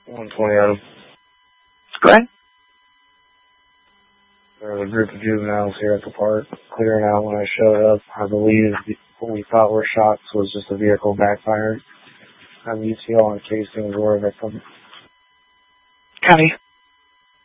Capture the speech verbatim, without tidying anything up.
one twenty Adam. Go ahead. There was a group of juveniles here at the park clearing out when I showed up. I believe what we thought were shots was just a vehicle backfired. I'm U T L on casings or a victim. Copy.